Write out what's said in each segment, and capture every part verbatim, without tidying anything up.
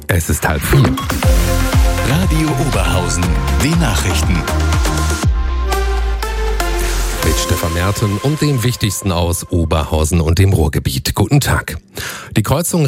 Es ist halb vier. Radio Oberhausen, die Nachrichten. Mit Stefan Merten und dem Wichtigsten aus Oberhausen und dem Ruhrgebiet. Guten Tag. Die Kreuzung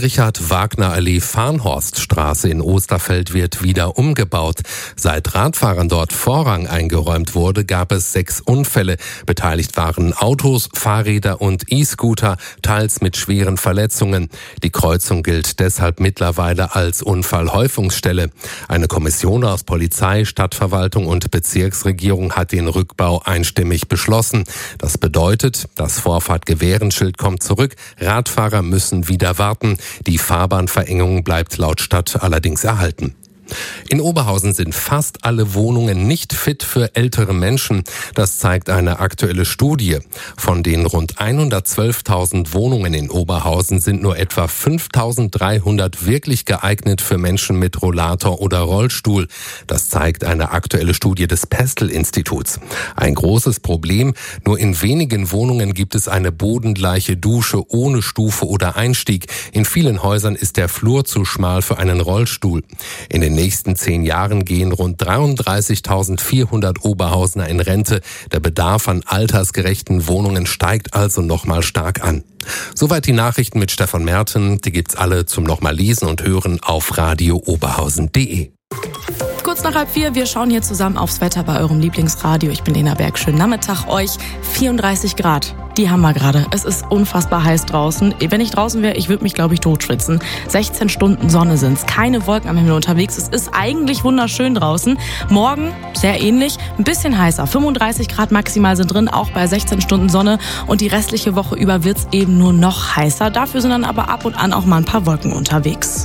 Richard-Wagner-Allee-Farnhorststraße in Osterfeld wird wieder umgebaut. Seit Radfahrern dort Vorrang eingeräumt wurde, gab es sechs Unfälle. Beteiligt waren Autos, Fahrräder und E-Scooter, teils mit schweren Verletzungen. Die Kreuzung gilt deshalb mittlerweile als Unfallhäufungsstelle. Eine Kommission aus Polizei, Stadtverwaltung und Bezirksregierung hat den Rückbau einstimmig beschlossen. Das bedeutet, das Vorfahrt-Gewährenschild kommt zurück, Radfahrer müssen wieder warten. Die Fahrbahnverengung bleibt laut Stadt allerdings erhalten. In Oberhausen sind fast alle Wohnungen nicht fit für ältere Menschen. Das zeigt eine aktuelle Studie. Von den rund hundertzwölftausend Wohnungen in Oberhausen sind nur etwa fünftausenddreihundert wirklich geeignet für Menschen mit Rollator oder Rollstuhl. Das zeigt eine aktuelle Studie des Pestel-Instituts. Ein großes Problem: Nur in wenigen Wohnungen gibt es eine bodengleiche Dusche ohne Stufe oder Einstieg. In vielen Häusern ist der Flur zu schmal für einen Rollstuhl. In den nächsten zehn Jahren gehen rund dreiunddreißigtausendvierhundert Oberhausener in Rente. Der Bedarf an altersgerechten Wohnungen steigt also nochmal stark an. Soweit die Nachrichten mit Stefan Merten. Die gibt's alle zum nochmal lesen und hören auf radio oberhausen punkt de. Kurz nach halb vier, wir schauen hier zusammen aufs Wetter bei eurem Lieblingsradio. Ich bin Lena Berg, schönen Nachmittag euch. vierunddreißig Grad, die haben wir gerade. Es ist unfassbar heiß draußen. Wenn ich draußen wäre, ich würde mich, glaube ich, totschwitzen. sechzehn Stunden Sonne sind's, keine Wolken am Himmel unterwegs. Es ist eigentlich wunderschön draußen. Morgen sehr ähnlich, ein bisschen heißer. fünfunddreißig Grad maximal sind drin, auch bei sechzehn Stunden Sonne. Und die restliche Woche über wird's eben nur noch heißer. Dafür sind dann aber ab und an auch mal ein paar Wolken unterwegs.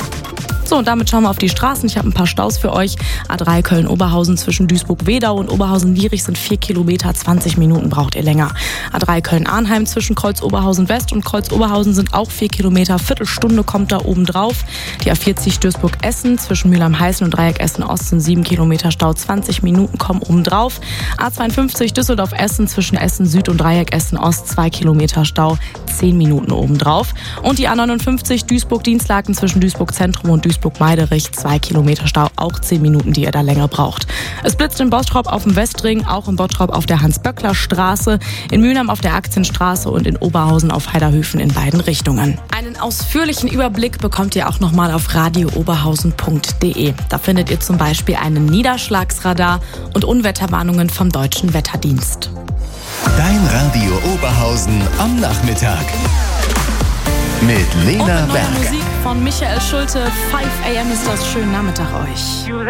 So, und damit schauen wir auf die Straßen. Ich habe ein paar Staus für euch. A drei Köln-Oberhausen zwischen Duisburg-Wedau und Oberhausen-Wierich sind vier Kilometer, zwanzig Minuten braucht ihr länger. A drei Köln-Arnheim zwischen Kreuz-Oberhausen-West und Kreuz-Oberhausen sind auch vier Kilometer, Viertelstunde kommt da oben drauf. Die A vierzig Duisburg-Essen zwischen Mülheim-Heißen und Dreieck Essen-Ost sind sieben Kilometer Stau, zwanzig Minuten kommen oben drauf. A zweiundfünfzig Düsseldorf-Essen zwischen Essen-Süd und Dreieck Essen-Ost, zwei Kilometer Stau, zehn Minuten oben drauf. Und die A neunundfünfzig Duisburg-Dienstlaken zwischen Duisburg-Zentrum und Duisburg Duisburg-Meiderich, zwei Kilometer Stau, auch zehn Minuten, die ihr da länger braucht. Es blitzt in Bottrop auf dem Westring, auch in Bottrop auf der Hans-Böckler-Straße, in Mülheim auf der Aktienstraße und in Oberhausen auf Heiderhöfen in beiden Richtungen. Einen ausführlichen Überblick bekommt ihr auch nochmal auf radio oberhausen punkt de. Da findet ihr zum Beispiel einen Niederschlagsradar und Unwetterwarnungen vom Deutschen Wetterdienst. Dein Radio Oberhausen am Nachmittag. Mit Lena und mit neuer Berg. Musik von Michael Schulte. five a m ist das. Schönen Nachmittag euch.